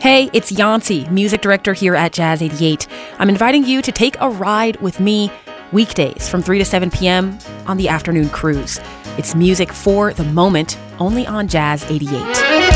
Hey, it's Yancy, music director here at Jazz 88. I'm inviting you to take a ride with me weekdays from 3 to 7 p.m. on the afternoon cruise. It's music for the moment, only on Jazz 88.